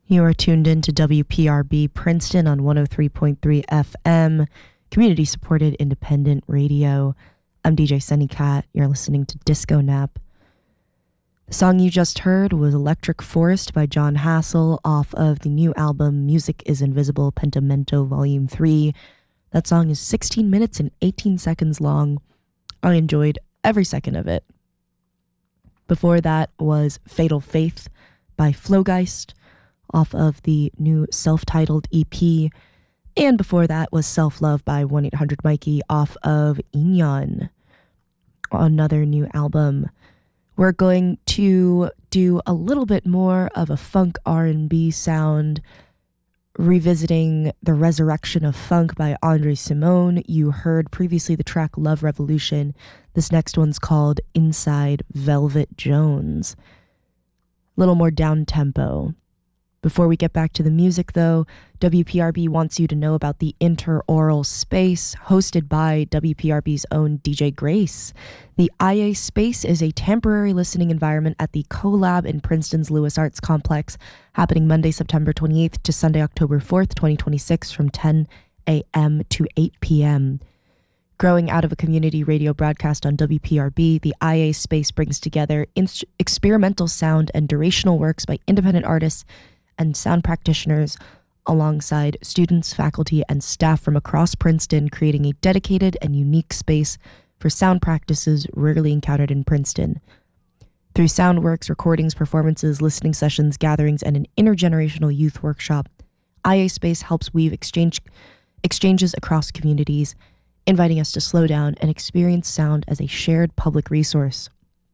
You are tuned in to WPRB Princeton on 103.3 FM, community-supported independent radio. I'm DJ Sunny Cat. You're listening to Disco Nap. The song you just heard was Electric Forest by John Hassell off of the new album Music is Invisible Pentimento Volume 3. That song is 16 minutes and 18 seconds long. I enjoyed every second of it. Before that was Fatal Faith by Flowgeist off of the new self-titled EP. And before that was Self-Love by 1-800-Mikey off of Inyon, another new album. We're going to do a little bit more of a funk R&B sound, revisiting the resurrection of funk by Andre Cymone. You heard previously the track Love Revolution. This next one's called Inside Velvet Jones. A little more down-tempo. Before we get back to the music, though, WPRB wants you to know about the Interaural Space, hosted by WPRB's own DJ Grace. The IA Space is a temporary listening environment at the CoLab in Princeton's Lewis Arts Complex, happening Monday, September 28th to Sunday, October 4th, 2026, from 10 a.m. to 8 p.m. Growing out of a community radio broadcast on WPRB, the IA Space brings together experimental sound and durational works by independent artists and sound practitioners alongside students, faculty, and staff from across Princeton, creating a dedicated and unique space for sound practices rarely encountered in Princeton. Through sound works, recordings, performances, listening sessions, gatherings, and an intergenerational youth workshop, IA Space helps weave exchanges across communities, inviting us to slow down and experience sound as a shared public resource.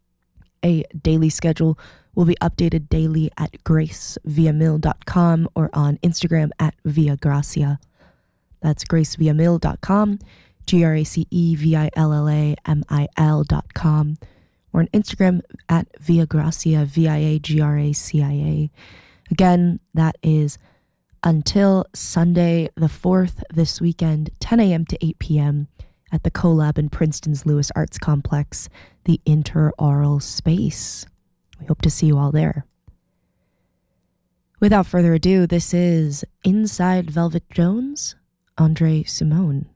A daily schedule will be updated daily at graceviamil.com or on Instagram at viagracia. That's graceviamil.com, GraceVillamil.com, or on Instagram at viagracia, VIAGRACIA. Again, that is until Sunday the 4th this weekend, 10 a.m. to 8 p.m. at the CoLab in Princeton's Lewis Arts Complex, the Interaural Space. We hope to see you all there. Without further ado, this is Inside Velvet Jones, Andre Cymone.